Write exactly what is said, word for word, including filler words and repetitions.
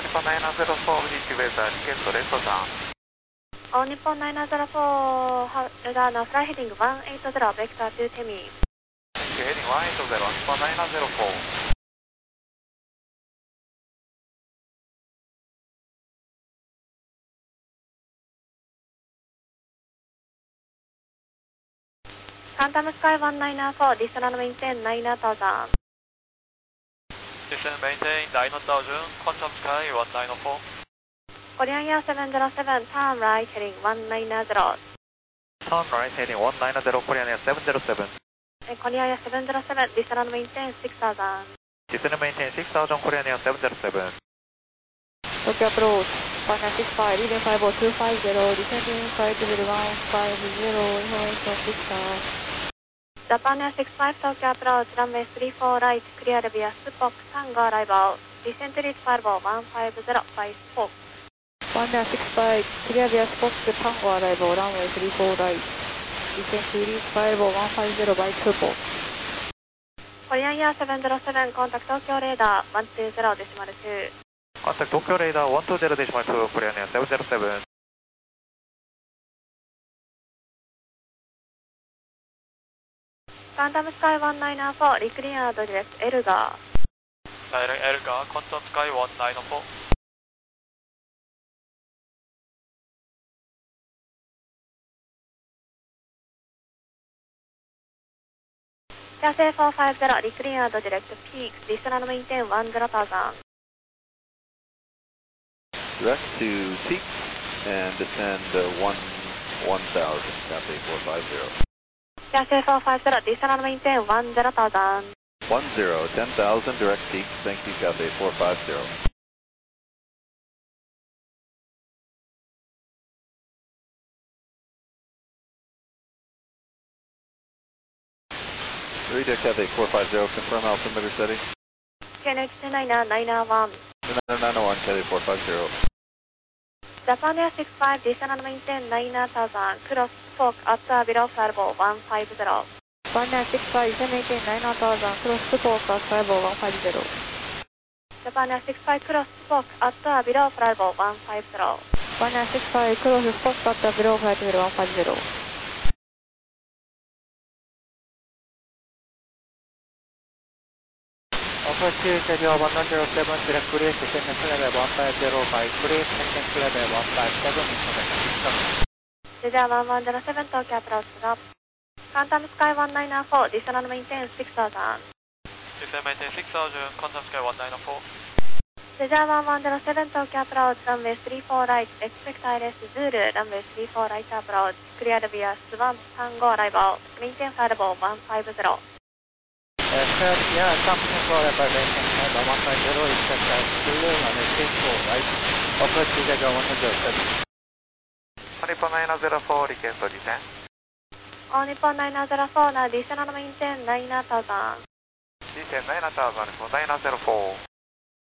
Nippon nine nine zero four, reach weather, request rest down. All Nippon nine nine zero four, radar now fly heading one eight zero, vector to Temi. Okay, heading one eight zero, Nippon nine nine zero four. Phantom Sky one nine four, descend and maintain nine thousand. Descend maintain nine thousand, Phantom Sky one nine four. Korean Air seven zero seven, turn right heading one nine zero. Turn right heading one nine zero, Korean Air seven zero seven. Korean Air seven zero seven, descend and maintain six thousand. Descend and maintain six thousand, Korean Air seven zero seven. Tokyo approach, one nine six five, leading five oh two five zero, descending flight level one five zero, information Victor. Japan Air six five, Tokyo approach, runway three four right, clear via Spock, Tango arrival. Descent to reach five oh one five zero by Spock. one nine six five, clear via Spock, Tango arrival, runway three four right. Descent to reach five oh one five zero by Spock. Korean Air seven zero seven, contact Tokyo radar one two zero decimal two. Contact Tokyo radar one two zero decimal two, Korean Air seven zero seven. Phantom Sky one nine four, reclear direct Elgar. Direct Elgar, Phantom Sky one nine four. Cathay four five zero, reclear direct Peak, descend and maintain one zero thousand. Direct to Peak and descend uh, one one thousand, Cathay four five zero. Cathay four five zero, descend and maintain one zero thousand. one zero, ten thousand, direct Peak, thank you, Cathay four five zero. Read Cathay four five zero, confirm altimeter setting. K N H two nine nine one. two nine nine one, Cathay four five zero. Japan Air six five, descend and maintain nine thousand, cross Spock at the below five oh one five zero. one nine six five, descend maintain nine thousand, cross Spock at five oh one five zero. Japan Air six five, cross Spock at the below five oh one five zero. one nine six five, cross Spock at the below five oh one five zero. Approach schedule one zero seven, direct clear, descending level one five zero five, clear, descending level one five seven, information system. Leisure one one zero seven, Tokyo approach stop. Phantom Sky one nine four, descend and maintain six thousand. Descend maintain six thousand, Phantom Sky one nine four. Leisure one one zero seven, Tokyo approach, runway three four right, expect I L S Zulu, runway three four right approach, clear via Swan, Tango arrival, maintain five oh one five zero. Uh, third, yeah, something for reservation, number one five zero, expect I L S Zulu, runway three four right, approach schedule one zero seven. Nippon nine zero four, request descend. All Nippon nine zero four, now descend and maintain nine thousand. Descend nine thousand, Nippon nine zero four.